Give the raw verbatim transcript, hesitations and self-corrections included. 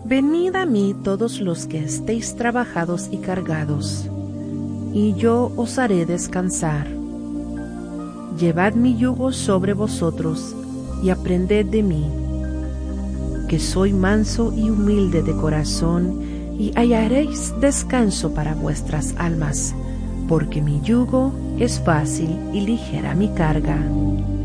Venid a mí todos los que estéis trabajados y cargados, y yo os haré descansar. Llevad mi yugo sobre vosotros, y aprended de mí, que soy manso y humilde de corazón, y hallaréis descanso para vuestras almas, porque mi yugo es fácil y ligera mi carga.